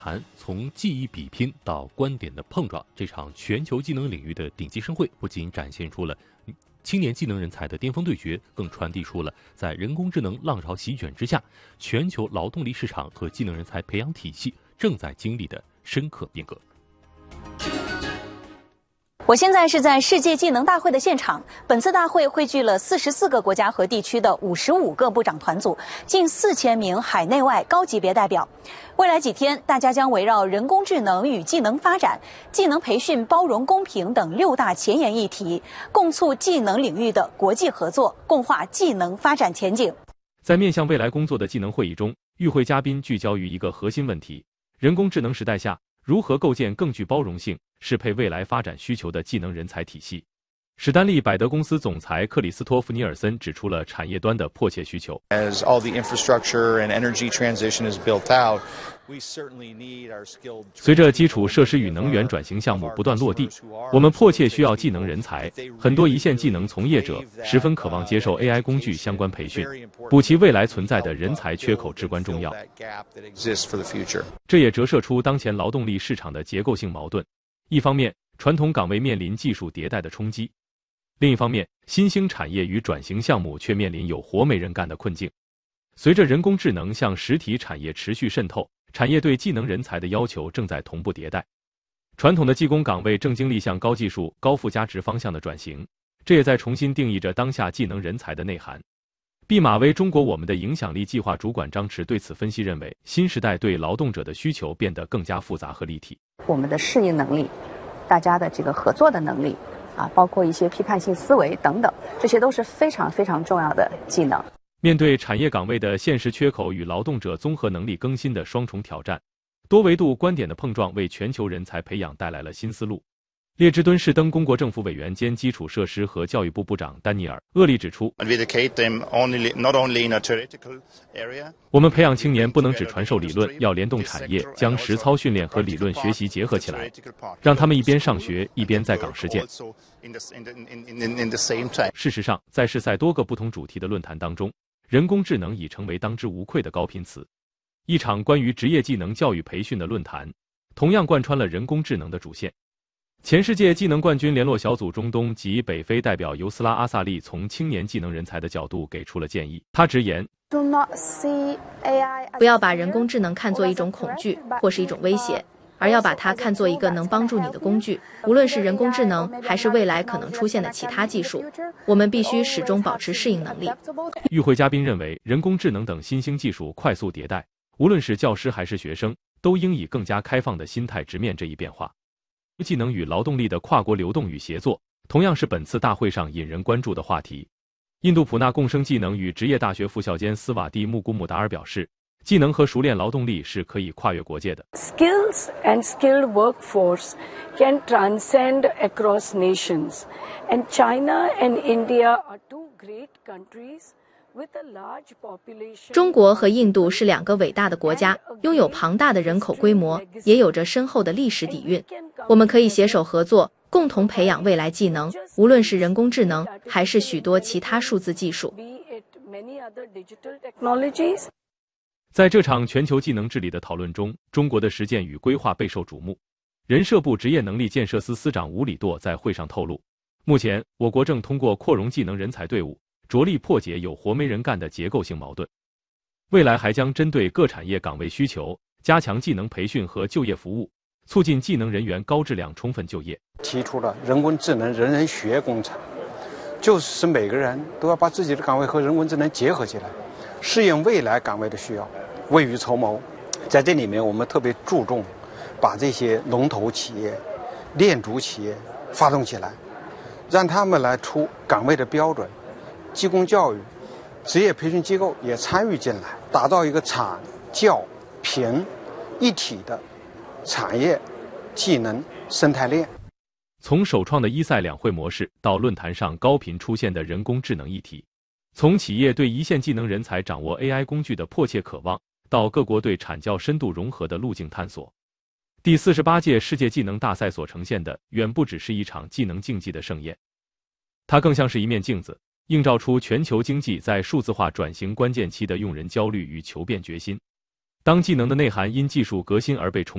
从技艺比拼到观点的碰撞，这场全球技能领域的顶级盛会不仅展现出了青年技能人才的巅峰对决，更传递出了在人工智能浪潮席卷之下，全球劳动力市场和技能人才培养体系正在经历的深刻变革。 我现在是在世界技能大会的现场，本次大会汇聚了44个国家和地区的55个部长团组，近4000名海内外高级别代表。未来几天，大家将围绕人工智能与技能发展、技能培训包容公平等6大前沿议题，共促技能领域的国际合作，共话技能发展前景。 在面向未来工作的技能会议中，与会嘉宾聚焦于一个核心问题：人工智能时代下，如何构建更具包容性、适配未来发展需求的技能人才体系？史丹利百德公司总裁克里斯托弗·尼尔森指出了产业端的迫切需求。 As all the infrastructure and energy transition is built out, we certainly need our skilled. 随着基础设施与能源转型项目不断落地，我们迫切需要技能人才。很多一线技能从业者十分渴望接受 AI 工具相关培训，补齐未来存在的人才缺口至关重要。这也折射出当前劳动力市场的结构性矛盾。一方面，传统岗位面临技术迭代的冲击。另一方面，新兴产业与转型项目却面临有活没人干的困境。随着人工智能向实体产业持续渗透，产业对技能人才的要求正在同步迭代。传统的技工岗位正经历向高技术、高附加值方向的转型，这也在重新定义着当下技能人才的内涵。毕马威中国我们的影响力计划主管张弛对此分析认为，新时代对劳动者的需求变得更加复杂和立体。 我们的适应能力，大家的这个合作的能力包括一些批判性思维等等，这些都是非常非常重要的技能。 面对产业岗位的现实缺口与劳动者综合能力更新的双重挑战，多维度观点的碰撞为全球人才培养带来了新思路。列支敦士登公国政府委员兼基础设施和教育部部长丹尼尔·厄利指出，我们培养青年不能只传授理论，要联动产业，将实操训练和理论学习结合起来，让他们一边上学一边在岗实践。事实上，在世赛多个不同主题的论坛当中，人工智能已成为当之无愧的高频词。一场关于职业技能教育培训的论坛，同样贯穿了人工智能的主线。前世界技能冠军联络小组中东及北非代表尤斯拉·阿萨利从青年技能人才的角度给出了建议。他直言， 不要把人工智能看作一种恐惧或是一种威胁，而要把它看作一个能帮助你的工具。无论是人工智能还是未来可能出现的其他技术，我们必须始终保持适应能力。 与会嘉宾认为，人工智能等新兴技术快速迭代，无论是教师还是学生，都应以更加开放的心态直面这一变化。技能与劳动力的跨国流动与协作，同样是本次大会上引人关注的话题。印度普纳共生技能与职业大学副校监斯瓦蒂穆古姆达尔表示，技能和熟练劳动力是可以跨越国界的。 Skills and skilled workforce can transcend across nations, and China and India are two great countries. 中国和印度是2个伟大的国家，拥有庞大的人口规模，也有着深厚的历史底蕴。我们可以携手合作，共同培养未来技能，无论是人工智能，还是许多其他数字技术。 在这场全球技能治理的讨论中，中国的实践与规划备受瞩目。人社部职业能力建设司司长吴礼舵在会上透露，目前我国正通过扩容技能人才队伍，着力破解有活没人干的结构性矛盾。未来还将针对各产业岗位需求，加强技能培训和就业服务，促进技能人员高质量充分就业。 提出了人工智能人人学工程，就是每个人都要把自己的岗位和人工智能结合起来，适应未来岗位的需要，未雨绸缪。在这里面，我们特别注重把这些龙头企业、链主企业发动起来，让他们来出岗位的标准。技工教育、职业培训机构也参与进来，打造一个产教评一体的产业技能生态链。 从首创的一赛两会模式，到论坛上高频出现的人工智能议题，从企业对一线技能人才掌握 AI 工具的迫切渴望，到各国对产教深度融合的路径探索，第48届世界技能大赛所呈现的远不只是一场技能竞技的盛宴，它更像是一面镜子，映照出全球经济在数字化转型关键期的用人焦虑与求变决心。 当技能的内涵因技术革新而被重